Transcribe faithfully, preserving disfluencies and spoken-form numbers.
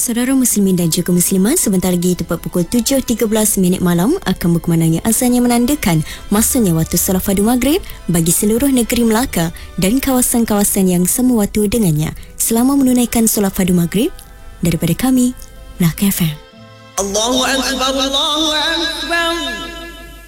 Saudara muslimin dan juga muslimat, sebentar lagi tepat pukul tujuh tiga belas minit malam akan berkumandangnya azan yang menandakan masanya waktu solat fardu maghrib bagi seluruh negeri Melaka dan kawasan-kawasan yang sama waktu dengannya. Selamat menunaikan solat fardu maghrib daripada kami, Melaka F M. Allahu Akbar, Allahu Akbar.